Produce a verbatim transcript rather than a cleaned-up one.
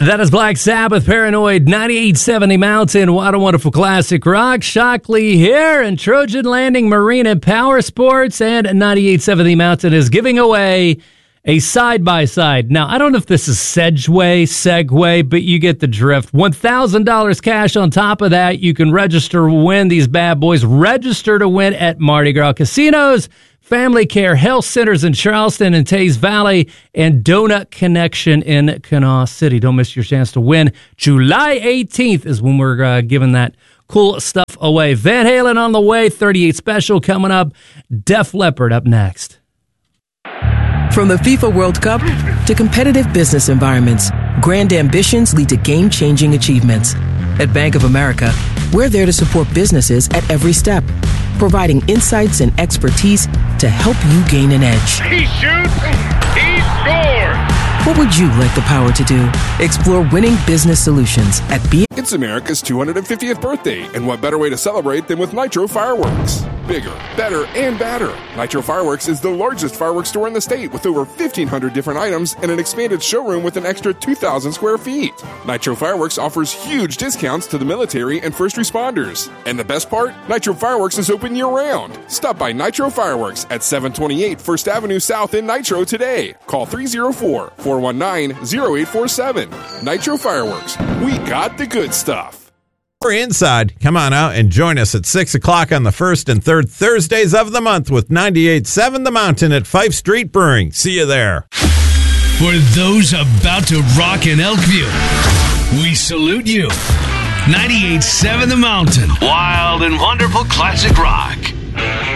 That is Black Sabbath, Paranoid, ninety-eight seventy Mountain, What a Wonderful Classic Rock. Shockley here, and Trojan Landing Marine and Power Sports, and ninety-eight seventy Mountain is giving away a side-by-side. Now, I don't know if this is Sedgway, Segway, but you get the drift. one thousand dollars cash on top of that. You can register to win these bad boys. Register to win at Mardi Gras Casinos, Family Care Health Centers in Charleston and Taze Valley, and Donut Connection in Kanawha City. Don't miss your chance to win. July eighteenth is when we're uh, giving that cool stuff away. Van Halen on the way, thirty-eight Special coming up. Def Leppard up next. From the FIFA World Cup to competitive business environments, grand ambitions lead to game-changing achievements. At Bank of America, we're there to support businesses at every step, providing insights and expertise to help you gain an edge. He shoots, he scores! What would you like the power to do? Explore winning business solutions at B. It's America's two hundred fiftieth birthday, and what better way to celebrate than with Nitro Fireworks? Bigger, better, and badder. Nitro Fireworks is the largest fireworks store in the state with over fifteen hundred different items and an expanded showroom with an extra two thousand square feet. Nitro Fireworks offers huge discounts to the military and first responders. And the best part? Nitro Fireworks is open year-round. Stop by Nitro Fireworks at seven twenty-eight First Avenue South in Nitro today. Call three oh four, four one nine, oh eight four seven. Nitro Fireworks. We got the good stuff. We're inside. Come on out and join us at six o'clock on the first and third Thursdays of the month with ninety-eight seven The Mountain at Fife Street Brewing. See you there. For those about to rock in Elkview, we salute you. ninety-eight seven The Mountain. Wild and wonderful classic rock.